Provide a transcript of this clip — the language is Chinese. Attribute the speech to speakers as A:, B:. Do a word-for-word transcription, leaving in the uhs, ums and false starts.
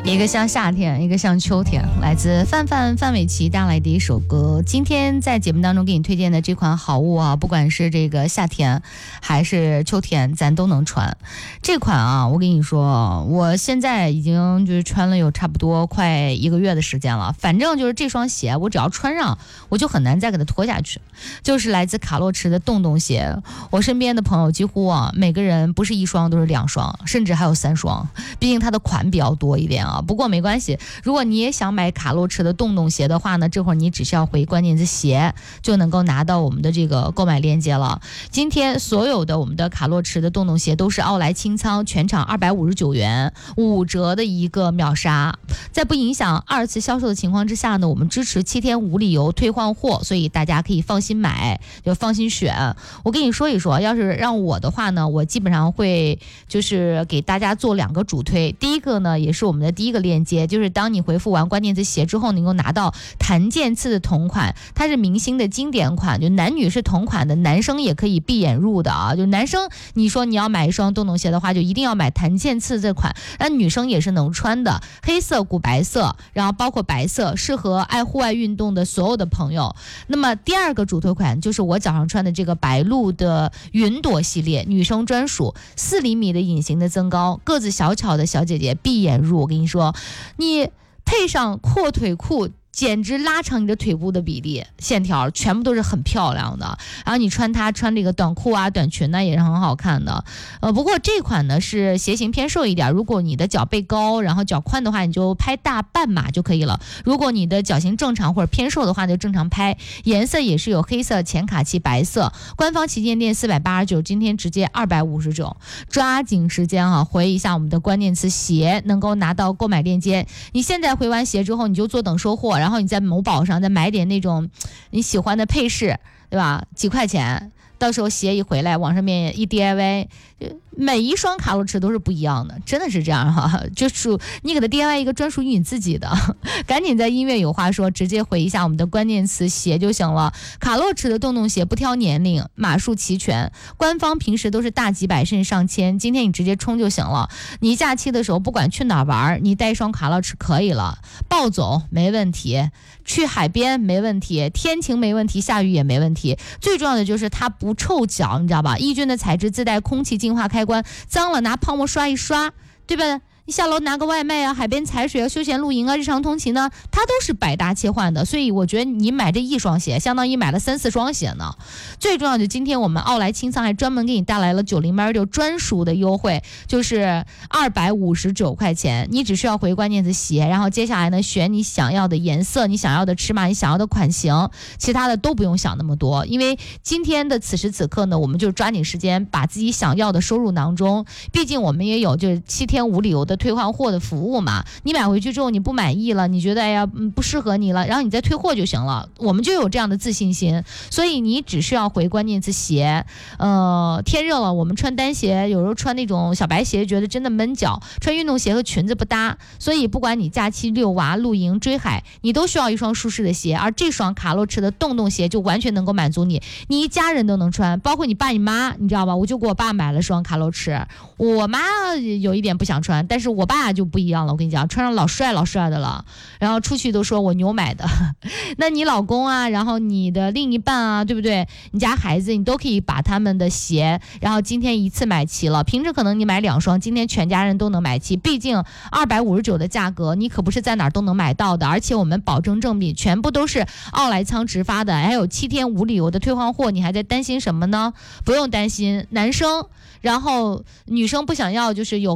A: 一个像夏天，一个像秋天，来自范范范玮琪带来的一首歌。今天在节目当中给你推荐的这款好物啊，不管是这个夏天还是秋天，咱都能穿。这款啊，我跟你说，我现在已经就是穿了有差不多快一个月的时间了。反正就是这双鞋，我只要穿上，我就很难再给它脱下去。就是来自卡洛驰的洞洞鞋。我身边的朋友几乎啊，每个人不是一双都是两双，甚至还有三双。毕竟它的款比较多一点啊。不过没关系，如果你也想买卡洛驰的洞洞鞋的话呢，这会儿你只需要回关键字鞋就能够拿到我们的这个购买链接了。今天所有的我们的卡洛驰的洞洞鞋都是奥莱清仓，全场二百五十九元，五折的一个秒杀。在不影响二次销售的情况之下呢，我们支持七天无理由退换货，所以大家可以放心买，就放心选。我跟你说一说，要是让我的话呢，我基本上会就是给大家做两个主推。第一个呢，也是我们的第一个链接，就是当你回复完关键词鞋之后，能够拿到弹键刺的同款，它是明星的经典款，就男女是同款的，男生也可以闭眼入的啊。就男生你说你要买一双洞洞鞋的话，就一定要买弹键刺这款，那女生也是能穿的，黑色、古白色，然后包括白色，适合爱户外运动的所有的朋友。那么第二个主推款就是我脚上穿的这个白鹿的云朵系列，女生专属，四厘米的隐形的增高，个子小巧的小姐姐闭眼入。我跟你说，你配上阔腿裤，简直拉长你的腿部的比例，线条全部都是很漂亮的。然后你穿它穿这个短裤啊短裙呢也是很好看的。呃，不过这款呢是鞋型偏瘦一点，如果你的脚背高然后脚宽的话，你就拍大半码就可以了。如果你的脚型正常或者偏瘦的话，就正常拍。颜色也是有黑色、浅卡其、白色。官方旗舰店四百八十九，今天直接二百五十九，抓紧时间啊，回一下我们的关键词鞋，能够拿到购买链接。你现在回完鞋之后，你就坐等收货。然后你在某宝上再买点那种你喜欢的配饰，对吧？几块钱，到时候鞋一回来往上面一 D I Y， 每一双卡洛驰都是不一样的，真的是这样哈，就属你给它 D I Y 一个专属于你自己的。赶紧在音乐有话说直接回一下我们的关键词鞋就行了。卡洛驰的洞洞鞋不挑年龄，码数齐全，官方平时都是大几百甚至上千，今天你直接冲就行了。你假期的时候不管去哪儿玩，你带一双卡洛驰可以了，暴走没问题，去海边没问题，天晴没问题，下雨也没问题。最重要的就是它不臭脚，你知道吧？抑菌的材质自带空气净化开关，脏了拿泡沫刷一刷，对吧？你下楼拿个外卖啊，海边踩水啊，休闲露营啊，日常通勤呢，它都是百搭切换的。所以我觉得你买这一双鞋相当于买了三四双鞋呢。最重要的，今天我们奥莱清仓还专门给你带来了九零八六专属的优惠，就是二百五十九块钱，你只需要回关键词鞋，然后接下来呢选你想要的颜色，你想要的尺码，你想要的款型，其他的都不用想那么多。因为今天的此时此刻呢，我们就抓紧时间把自己想要的收入囊中，毕竟我们也有就是七天无理由的退换货的服务嘛。你买回去之后你不满意了，你觉得哎呀不适合你了，然后你再退货就行了，我们就有这样的自信心。所以你只需要回关键词鞋。呃，天热了，我们穿单鞋有时候穿那种小白鞋觉得真的闷脚，穿运动鞋和裙子不搭，所以不管你假期遛娃、露营、追海，你都需要一双舒适的鞋。而这双卡洛驰的洞洞鞋就完全能够满足你，你一家人都能穿，包括你爸你妈，你知道吧？我就给我爸买了双卡洛驰，我妈有一点不想穿，但是我爸就不一样了，我跟你讲，穿上老帅老帅的了，然后出去都说我牛买的。那你老公啊，然后你的另一半啊，对不对？你家孩子你都可以把他们的鞋，然后今天一次买齐了，平时可能你买两双，今天全家人都能买齐。毕竟二百五十九的价格你可不是在哪儿都能买到的，而且我们保证正品，全部都是奥莱仓直发的，还有七天无理由的退换货，你还在担心什么呢？不用担心，男生然后女生不想要就是有